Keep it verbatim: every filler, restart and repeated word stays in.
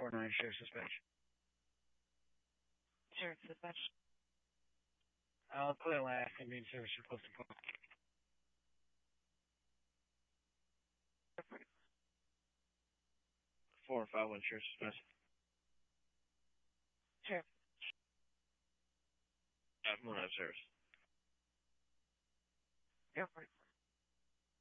four nine, Sheriff's Dispatch. Sheriff's Dispatch. I'll clear last and be in service for close to call. four five one, Sheriff's Dispatch. Sheriff. five one, service. Go for it.